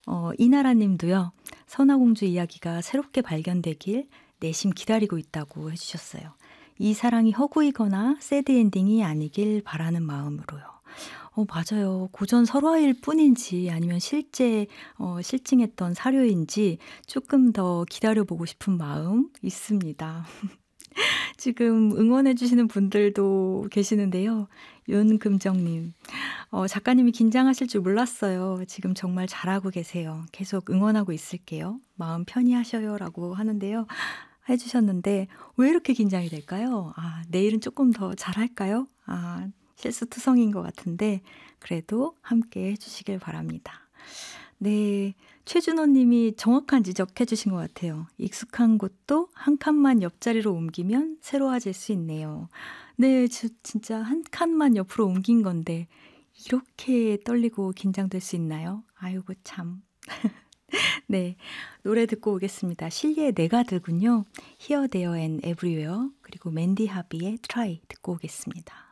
이나라 님도요. 선화공주 이야기가 새롭게 발견되길 내심 기다리고 있다고 해 주셨어요. 이 사랑이 허구이거나 새드 엔딩이 아니길 바라는 마음으로요. 맞아요. 고전 설화일 뿐인지 아니면 실제 실증했던 사료인지 조금 더 기다려 보고 싶은 마음 있습니다. 지금 응원해 주시는 분들도 계시는데요. 윤금정 님. 작가님이 긴장하실 줄 몰랐어요. 지금 정말 잘하고 계세요. 계속 응원하고 있을게요. 마음 편히 하셔요라고 하는데요. 해 주셨는데 왜 이렇게 긴장이 될까요? 내일은 조금 더 잘할까요? 실수투성인 것 같은데 그래도 함께 해 주시길 바랍니다. 네. 최준호 님이 정확한 지적해 주신 것 같아요. "익숙한 곳도 한 칸만 옆자리로 옮기면 새로워질 수 있네요." 네. 진짜 한 칸만 옆으로 옮긴 건데 이렇게 떨리고 긴장될 수 있나요? 아이고 참. 네. 노래 듣고 오겠습니다. 실리의 내가 들군요. Here, There and Everywhere 그리고 맨디 하비의 Try 듣고 오겠습니다.